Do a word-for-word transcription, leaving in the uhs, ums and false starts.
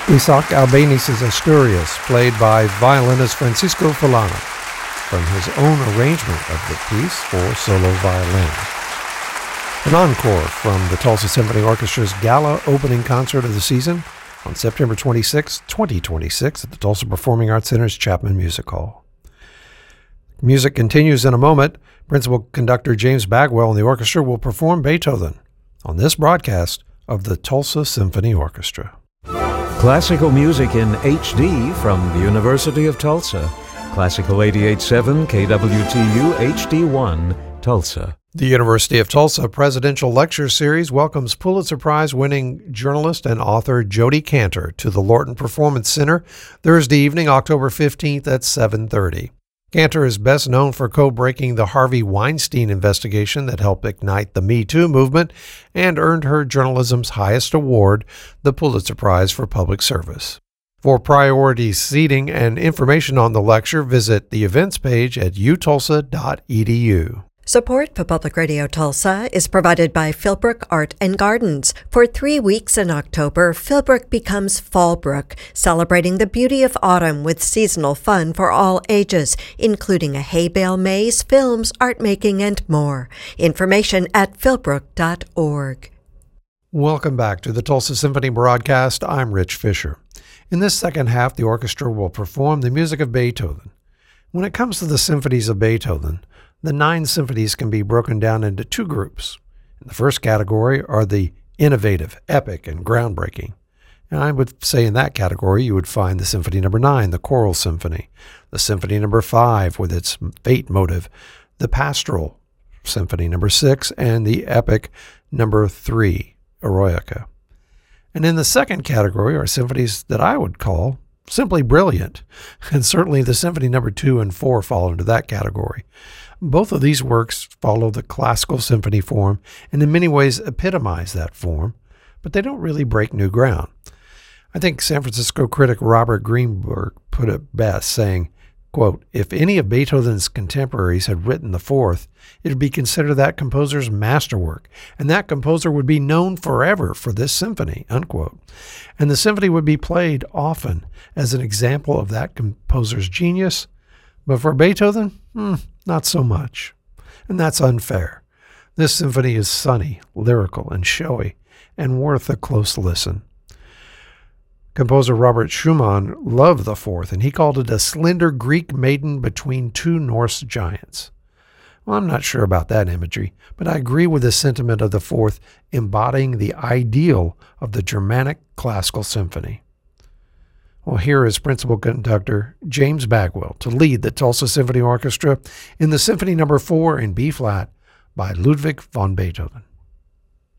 Isaac Albéniz's Asturias, played by violinist Francisco Fulano, from his own arrangement of the piece for solo violin. An encore from the Tulsa Symphony Orchestra's gala opening concert of the season on September twenty-sixth, twenty twenty-six at the Tulsa Performing Arts Center's Chapman Music Hall. Music continues in a moment. Principal conductor James Bagwell and the orchestra will perform Beethoven on this broadcast of the Tulsa Symphony Orchestra. Classical music in H D from the University of Tulsa. Classical eighty-eight point seven K W T U H D one, Tulsa. The University of Tulsa Presidential Lecture Series welcomes Pulitzer Prize-winning journalist and author Jodi Kantor to the Lorton Performance Center Thursday evening, October fifteenth at seven thirty. Kantor is best known for co-breaking the Harvey Weinstein investigation that helped ignite the Me Too movement and earned her journalism's highest award, the Pulitzer Prize for Public Service. For priority seating and information on the lecture, visit the events page at u tulsa dot e d u. Support for Public Radio Tulsa is provided by Philbrook Art and Gardens. For three weeks in October, Philbrook becomes Fallbrook, celebrating the beauty of autumn with seasonal fun for all ages, including a hay bale maze, films, art making, and more. Information at philbrook dot org. Welcome back to the Tulsa Symphony broadcast. I'm Rich Fisher. In this second half, the orchestra will perform the music of Beethoven. When it comes to the symphonies of Beethoven, the nine symphonies can be broken down into two groups. In the first category are the innovative, epic, and groundbreaking. And I would say in that category you would find the Symphony Number nine, the Choral Symphony, the Symphony Number five with its Fate motive, the Pastoral Symphony Number six, and the Epic Number three, Eroica. And in the second category are symphonies that I would call simply brilliant, and certainly the Symphony Number two and four fall into that category. Both of these works follow the classical symphony form and in many ways epitomize that form, but they don't really break new ground. I think San Francisco critic Robert Greenberg put it best, saying, quote, "If any of Beethoven's contemporaries had written the fourth, it would be considered that composer's masterwork, and that composer would be known forever for this symphony," unquote. And the symphony would be played often as an example of that composer's genius, but for Beethoven, hmm, not so much. And that's unfair. This symphony is sunny, lyrical, and showy, and worth a close listen. Composer Robert Schumann loved the fourth, and he called it a slender Greek maiden between two Norse giants. Well, I'm not sure about that imagery, but I agree with the sentiment of the fourth embodying the ideal of the Germanic classical symphony. Well, here is principal conductor James Bagwell to lead the Tulsa Symphony Orchestra in the Symphony Number four in B-flat by Ludwig van Beethoven.